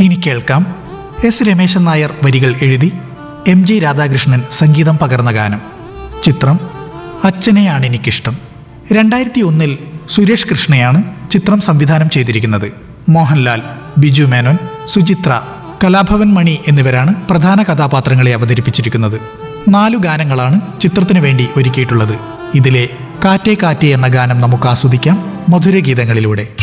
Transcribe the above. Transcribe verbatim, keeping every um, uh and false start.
ഇനി കേൾക്കാം എസ് രമേശൻ നായർ വരികൾ എഴുതി എം ജി രാധാകൃഷ്ണൻ സംഗീതം പകർന്ന ഗാനം. ചിത്രം അച്ഛനെയാണ് എനിക്കിഷ്ടം. രണ്ടായിരത്തി ഒന്നിൽ സുരേഷ് കൃഷ്ണയാണ് ചിത്രം സംവിധാനം ചെയ്തിരിക്കുന്നത്. മോഹൻലാൽ, ബിജു മേനോൻ, സുചിത്ര, കലാഭവൻ മണി എന്നിവരാണ് പ്രധാന കഥാപാത്രങ്ങളെ അവതരിപ്പിച്ചിരിക്കുന്നത്. നാലു ഗാനങ്ങളാണ് ചിത്രത്തിനു വേണ്ടി ഒരുക്കിയിട്ടുള്ളത്. ഇതിലെ കാറ്റേ കാറ്റേ എന്ന ഗാനം നമുക്ക് ആസ്വദിക്കാം മധുരഗീതങ്ങളിലൂടെ.